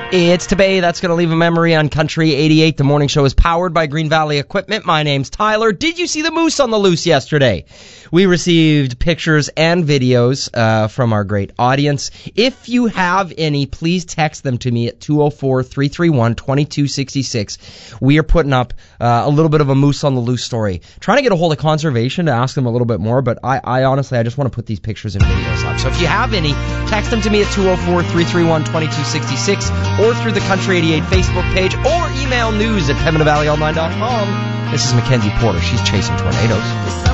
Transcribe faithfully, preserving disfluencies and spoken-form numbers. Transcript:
It's today. That's going to leave a memory on Country eighty-eight. The morning show is powered by Green Valley Equipment. My name's Tyler. Did you see the moose on the loose yesterday? We received pictures and videos uh, from our great audience. If you have any, please text them to me at two oh four, three three one, two two six six. We are putting up uh, a little bit of a moose on the loose story. Trying to get a hold of conservation to ask them a little bit more, but I, I honestly, I just want to put these pictures and videos up. So if you have any, text them to me at two oh four, three three one, two two six six or through the Country eighty-eight Facebook page or email news at pembina valley online dot com. This is Mackenzie Porter. She's chasing tornadoes.